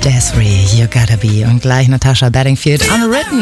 Desiree, You Gotta Be. Und gleich Natasha Bedingfield, Unwritten.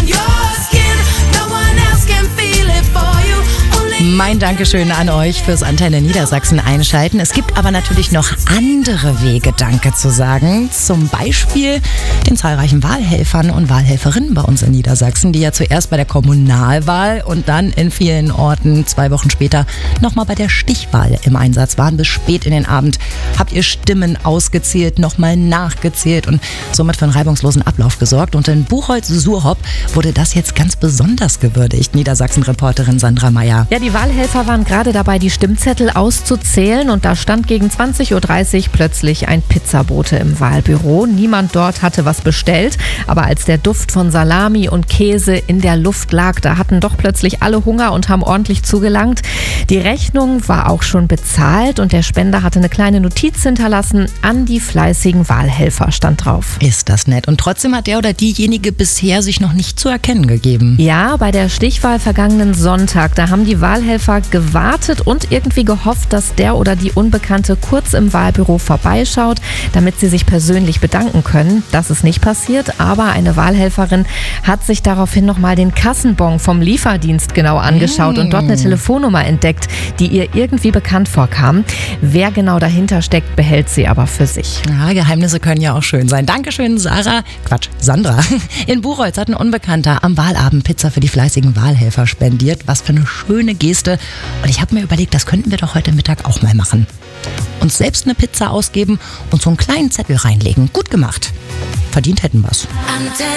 Mein Dankeschön an euch fürs Antenne Niedersachsen einschalten. Es gibt aber natürlich noch andere Wege, Danke zu sagen. Zum Beispiel den zahlreichen Wahlhelfern und Wahlhelferinnen bei uns in Niedersachsen, die ja zuerst bei der Kommunalwahl und dann in vielen Orten 2 Wochen später nochmal bei der Stichwahl im Einsatz waren. Bis spät in den Abend habt ihr Stimmen ausgezählt, nochmal nachgezählt und somit für einen reibungslosen Ablauf gesorgt. Und in Buchholz-Suhrhopp wurde das jetzt ganz besonders gewürdigt. Niedersachsen-Reporterin Sandra Meyer. Ja, die Wahlhelfer waren gerade dabei, die Stimmzettel auszuzählen und da stand gegen 20.30 Uhr plötzlich ein Pizzabote im Wahlbüro. Niemand dort hatte was bestellt, aber als der Duft von Salami und Käse in der Luft lag, da hatten doch plötzlich alle Hunger und haben ordentlich zugelangt. Die Rechnung war auch schon bezahlt und der Spender hatte eine kleine Notiz hinterlassen. An die fleißigen Wahlhelfer stand drauf. Ist das nett. Und trotzdem hat der oder diejenige bisher sich noch nicht zu erkennen gegeben. Ja, bei der Stichwahl vergangenen Sonntag, da haben die Wahlhelfer gewartet und irgendwie gehofft, dass der oder die Unbekannte kurz im Wahlbüro vorbeischaut, damit sie sich persönlich bedanken können. Das ist nicht passiert, aber eine Wahlhelferin hat sich daraufhin nochmal den Kassenbon vom Lieferdienst genau angeschaut und dort eine Telefonnummer entdeckt, die ihr irgendwie bekannt vorkam. Wer genau dahinter steckt, behält sie aber für sich. Ja, Geheimnisse können ja auch schön sein. Dankeschön, Sandra. In Buchholz hat ein Unbekannter am Wahlabend Pizza für die fleißigen Wahlhelfer spendiert. Was für eine schöne Geste. Und ich habe mir überlegt, das könnten wir doch heute Mittag auch mal machen. Uns selbst eine Pizza ausgeben und so einen kleinen Zettel reinlegen. Gut gemacht. Verdient hätten wir's.